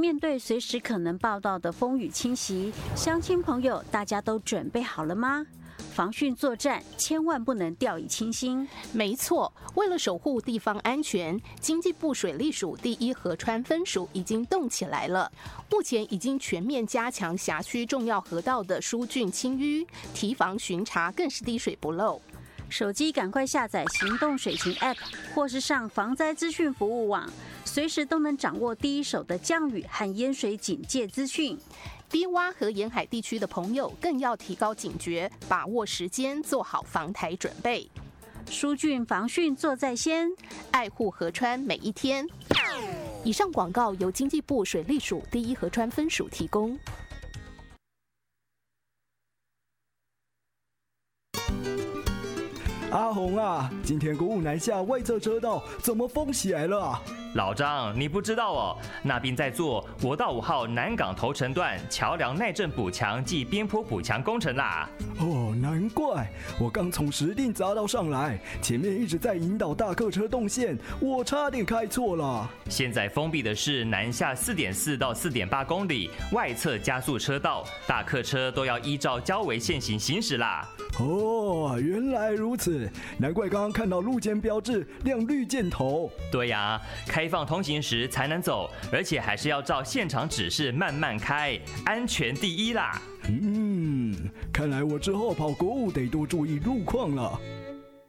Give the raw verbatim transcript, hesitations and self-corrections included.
面对随时可能报道的风雨侵袭，乡亲朋友，大家都准备好了吗？防汛作战千万不能掉以轻心。 没错，为了守护地方安全，经济部水利署第一河川分署已经动起来了。目前已经全面加强辖区重要河道的疏浚清淤，提防巡查更是滴水不漏。 手机赶快下载行动水情 App， 或是上防灾资讯服务网，随时都能掌握第一手的降雨和淹水警戒资讯。 低洼和沿海地区的朋友更要提高警觉，把握时间，做好防台准备。 疏浚防汛做在先， 爱护河川每一天。以上广告由经济部水利署第一河川分署提供。 阿红啊，今天公务南下外侧车道怎么封起来了啊？ 老张，你不知道哦，那边在做国道五号南港头城段桥梁耐震补强暨边坡补强工程啦。 哦，难怪我刚从石碇匝道上来，前面一直在引导大客车动线，我差点开错了。 现在封闭的是南下 四点四 到 四点八 公里外侧加速车道，大客车都要依照交维线行行驶啦。 哦，原来如此，难怪刚刚看到路肩标志亮绿箭头。 对呀、啊，开放通行时才能走，而且还是要照现场指示慢慢开，安全第一啦。 嗯，看来我之后跑国务得多注意路况了。